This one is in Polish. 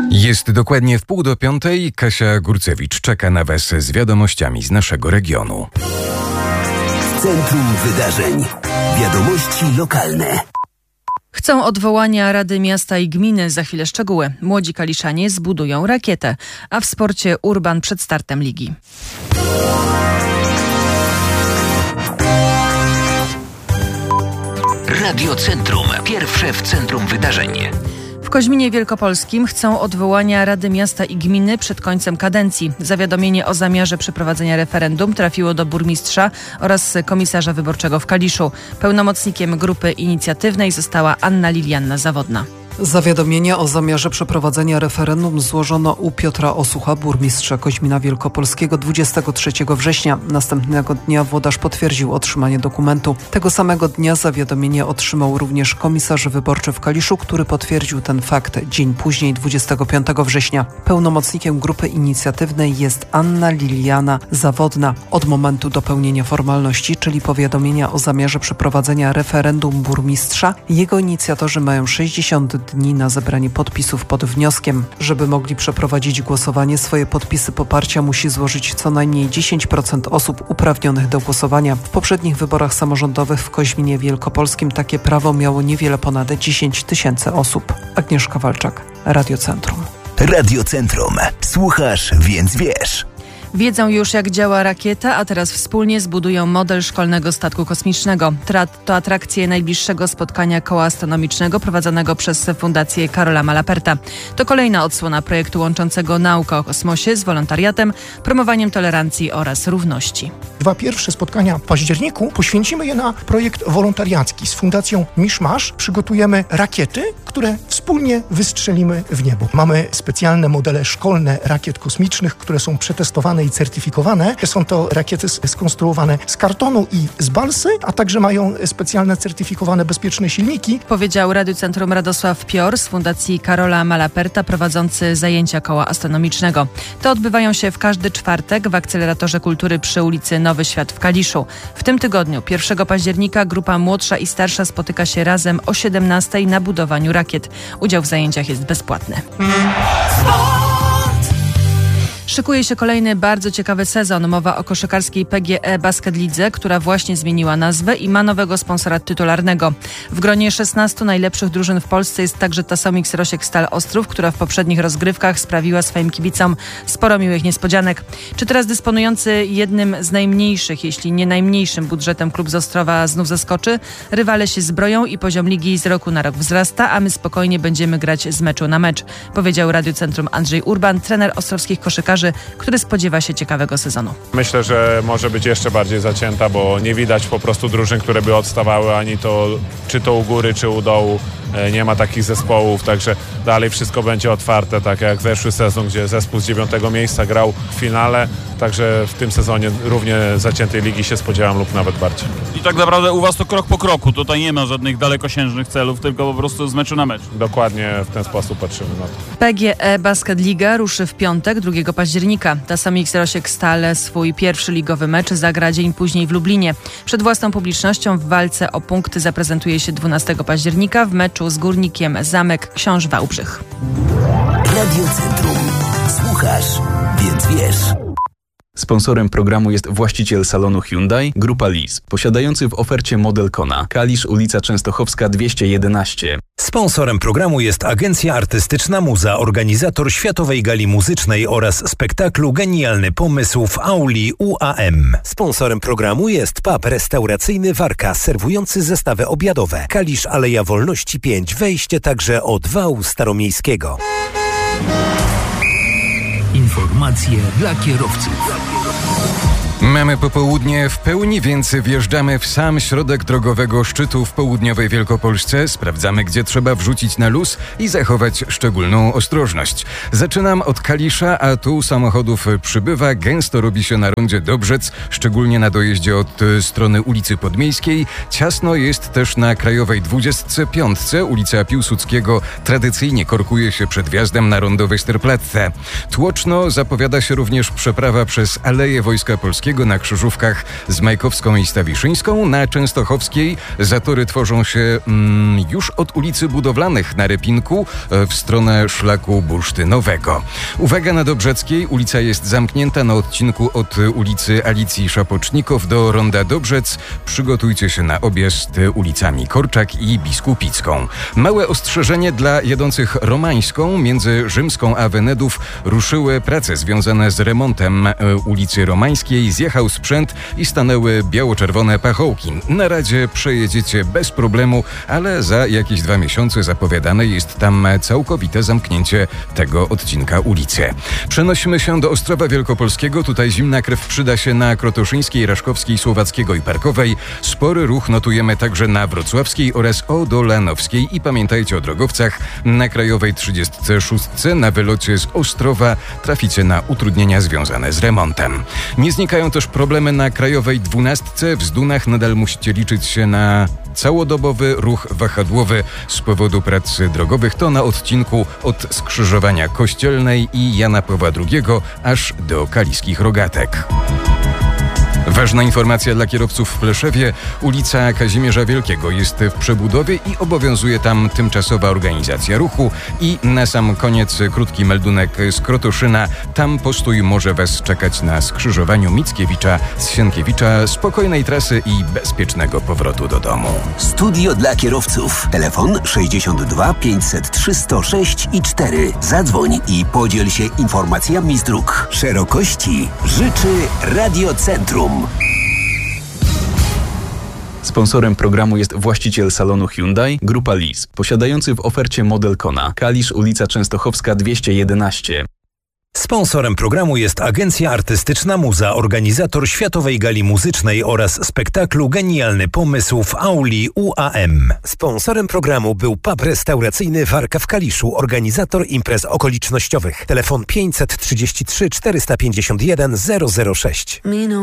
Jest dokładnie 4:30. Kasia Górcewicz czeka na Was z wiadomościami z naszego regionu. Centrum Wydarzeń. Wiadomości lokalne. Chcą odwołania Rady Miasta i Gminy. Za chwilę szczegóły. Młodzi kaliszanie zbudują rakietę, a w sporcie Urban przed startem ligi. Radio Centrum. Pierwsze w centrum wydarzeń. W Koźminie Wielkopolskim chcą odwołania Rady Miasta i Gminy przed końcem kadencji. Zawiadomienie o zamiarze przeprowadzenia referendum trafiło do burmistrza oraz komisarza wyborczego w Kaliszu. Pełnomocnikiem grupy inicjatywnej została Anna Lilianna Zawodna. Zawiadomienie o zamiarze przeprowadzenia referendum złożono u Piotra Osucha, burmistrza Koźmina Wielkopolskiego 23 września. Następnego dnia włodarz potwierdził otrzymanie dokumentu. Tego samego dnia zawiadomienie otrzymał również komisarz wyborczy w Kaliszu, który potwierdził ten fakt dzień później, 25 września. Pełnomocnikiem grupy inicjatywnej jest Anna Liliana Zawodna. Od momentu dopełnienia formalności, czyli powiadomienia o zamiarze przeprowadzenia referendum burmistrza, jego inicjatorzy mają 60 dni na zebranie podpisów pod wnioskiem. Żeby mogli przeprowadzić głosowanie, swoje podpisy poparcia musi złożyć co najmniej 10% osób uprawnionych do głosowania. W poprzednich wyborach samorządowych w Koźminie Wielkopolskim takie prawo miało niewiele ponad 10 000 osób. Agnieszka Walczak, Radio Centrum. Radio Centrum. Słuchasz, więc wiesz. Wiedzą już, jak działa rakieta, a teraz wspólnie zbudują model szkolnego statku kosmicznego. To atrakcje najbliższego spotkania koła astronomicznego prowadzonego przez Fundację Karola Malaperta. To kolejna odsłona projektu łączącego naukę o kosmosie z wolontariatem, promowaniem tolerancji oraz równości. 2 pierwsze spotkania w październiku poświęcimy je na projekt wolontariacki. Z Fundacją Miszmasz przygotujemy rakiety, które wspólnie wystrzelimy w niebo. Mamy specjalne modele szkolne rakiet kosmicznych, które są przetestowane i certyfikowane. Są to rakiety skonstruowane z kartonu i z balsy, a także mają specjalne certyfikowane bezpieczne silniki. Powiedział Radiu Centrum Radosław Pior z Fundacji Karola Malaperta, prowadzący zajęcia koła astronomicznego. Te odbywają się w każdy czwartek w Akceleratorze Kultury przy ulicy Nowy Świat w Kaliszu. W tym tygodniu, 1 października, grupa młodsza i starsza spotyka się razem o 17:00 na budowaniu rakiet. Udział w zajęciach jest bezpłatny. Szykuje się kolejny bardzo ciekawy sezon. Mowa o koszykarskiej PGE Basket Lidze, która właśnie zmieniła nazwę i ma nowego sponsora tytularnego. W gronie 16 najlepszych drużyn w Polsce jest także Tasomix Rosiek Stal Ostrów, która w poprzednich rozgrywkach sprawiła swoim kibicom sporo miłych niespodzianek. Czy teraz dysponujący jednym z najmniejszych, jeśli nie najmniejszym budżetem klub z Ostrowa znów zaskoczy? Rywale się zbroją i poziom ligi z roku na rok wzrasta, a my spokojnie będziemy grać z meczu na mecz, powiedział Radiu Centrum Andrzej Urban, trener ostrowskich koszykarzy, który spodziewa się ciekawego sezonu. Myślę, że może być jeszcze bardziej zacięta, bo nie widać po prostu drużyn, które by odstawały, ani to, czy to u góry, czy u dołu. Nie ma takich zespołów, także dalej wszystko będzie otwarte, tak jak zeszły sezon, gdzie zespół z 9. miejsca grał w finale, także w tym sezonie równie zaciętej ligi się spodziewam lub nawet bardziej. I tak naprawdę u Was to krok po kroku, tutaj nie ma żadnych dalekosiężnych celów, tylko po prostu z meczu na mecz. Dokładnie w ten sposób patrzymy na to. PGE Basket Liga ruszy w piątek, 2 października. Tasomix Rosiek Stal swój pierwszy ligowy mecz zagra dzień później w Lublinie. Przed własną publicznością w walce o punkty zaprezentuje się 12 października w meczu z Górnikiem Zamek Książ Wałbrzych. Radio Centrum. Słuchasz, więc wiesz. Sponsorem programu jest właściciel salonu Hyundai, Grupa Lis, posiadający w ofercie model Kona, Kalisz, ulica Częstochowska 211. Sponsorem programu jest Agencja Artystyczna Muza, organizator Światowej Gali Muzycznej oraz spektaklu Genialny Pomysł w auli UAM. Sponsorem programu jest pub restauracyjny Warka, serwujący zestawy obiadowe. Kalisz, Aleja Wolności 5, wejście także od wału staromiejskiego. Informacje dla kierowców. Mamy popołudnie w pełni, więc wjeżdżamy w sam środek drogowego szczytu w południowej Wielkopolsce. Sprawdzamy, gdzie trzeba wrzucić na luz i zachować szczególną ostrożność. Zaczynam od Kalisza, a tu samochodów przybywa. Gęsto robi się na rondzie Dobrzec, szczególnie na dojeździe od strony ulicy Podmiejskiej. Ciasno jest też na Krajowej 25. Ulica Piłsudskiego tradycyjnie korkuje się przed wjazdem na rondo Westerplatte. Tłoczno zapowiada się również przeprawa przez Aleję Wojska Polskiego Wielkopolskiego na krzyżówkach z Majkowską i Stawiszyńską. Na Częstochowskiej zatory tworzą się już od ulicy Budowlanych na Repinku w stronę szlaku bursztynowego. Uwaga, na Dobrzeckiej ulica jest zamknięta na odcinku od ulicy Alicji Szapocznikow do Ronda Dobrzec. Przygotujcie się na objazd ulicami Korczak i Biskupicką. Małe ostrzeżenie dla jadących Romańską. Między Rzymską a Wenedów ruszyły prace związane z remontem ulicy Romańskiej. Zjechał sprzęt i stanęły biało-czerwone pachołki. Na razie przejedziecie bez problemu, ale za jakieś 2 miesiące zapowiadane jest tam całkowite zamknięcie tego odcinka ulicy. Przenosimy się do Ostrowa Wielkopolskiego. Tutaj zimna krew przyda się na Krotoszyńskiej, Raszkowskiej, Słowackiego i Parkowej. Spory ruch notujemy także na Wrocławskiej oraz Odolanowskiej. I pamiętajcie o drogowcach. Na Krajowej 36 na wylocie z Ostrowa traficie na utrudnienia związane z remontem. Nie znikają też problemy na Krajowej 12. W Zdunach nadal musicie liczyć się na całodobowy ruch wahadłowy z powodu prac drogowych. To na odcinku od skrzyżowania Kościelnej i Jana Pawła II aż do Kaliskich Rogatek. Ważna informacja dla kierowców w Pleszewie. Ulica Kazimierza Wielkiego jest w przebudowie i obowiązuje tam tymczasowa organizacja ruchu. I na sam koniec krótki meldunek z Krotoszyna. Tam postój może Was czekać na skrzyżowaniu Mickiewicza z Sienkiewicza. Spokojnej trasy i bezpiecznego powrotu do domu. Studio dla kierowców. Telefon 62 503 106 i 4. Zadzwoń i podziel się informacjami z dróg. Szerokości życzy Radiocentrum. Sponsorem programu jest właściciel salonu Hyundai, Grupa Lease, posiadający w ofercie model Kona. Kalisz, ulica Częstochowska 211. Sponsorem programu jest Agencja Artystyczna Muza, organizator Światowej Gali Muzycznej oraz spektaklu Genialny Pomysł w auli UAM. Sponsorem programu był pub restauracyjny Warka w Kaliszu, organizator imprez okolicznościowych. Telefon 533 451 006.